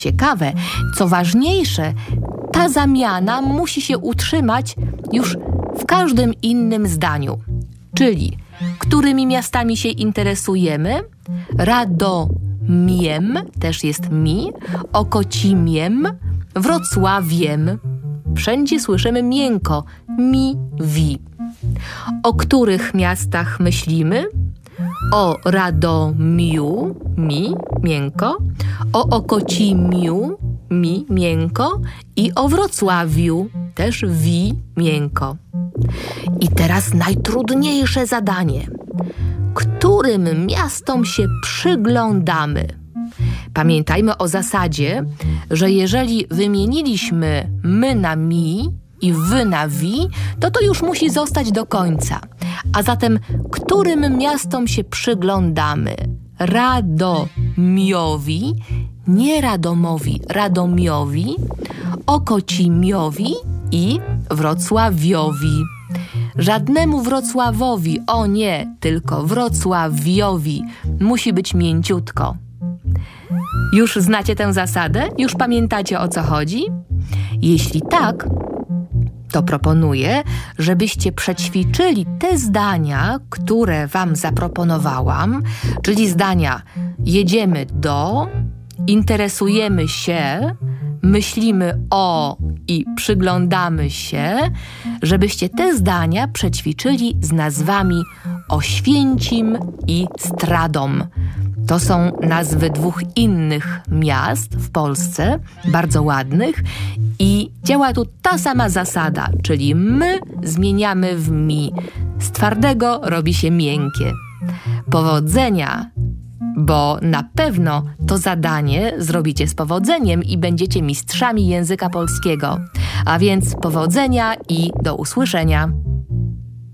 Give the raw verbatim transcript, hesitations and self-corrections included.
ciekawe, co ważniejsze, ta zamiana musi się utrzymać już w każdym innym zdaniu. Czyli, którymi miastami się interesujemy? Radomiem, też jest mi, Okocimiem, Wrocławiem. Wszędzie słyszymy miękko, mi, wi. O których miastach myślimy? O Radomiu, mi, miękko, o Okocimiu, mi, miękko i o Wrocławiu, też wi, miękko. I teraz najtrudniejsze zadanie. Którym miastom się przyglądamy? Pamiętajmy o zasadzie, że jeżeli wymieniliśmy my na mi i wy na wi, to to już musi zostać do końca. A zatem, którym miastom się przyglądamy? Radomiowi, nie Radomowi, Radomiowi, Okocimiowi i Wrocławiowi. Żadnemu Wrocławowi, o nie, tylko Wrocławiowi. Musi być mięciutko. Już znacie tę zasadę? Już pamiętacie, o co chodzi? Jeśli tak, to proponuję, żebyście przećwiczyli te zdania, które wam zaproponowałam, czyli zdania jedziemy do, interesujemy się, myślimy o i przyglądamy się, żebyście te zdania przećwiczyli z nazwami Oświęcim i Stradom. To są nazwy dwóch innych miast w Polsce, bardzo ładnych, i działa tu ta sama zasada, czyli my zmieniamy w mi. Z twardego robi się miękkie. Powodzenia, bo na pewno to zadanie zrobicie z powodzeniem i będziecie mistrzami języka polskiego. A więc powodzenia i do usłyszenia.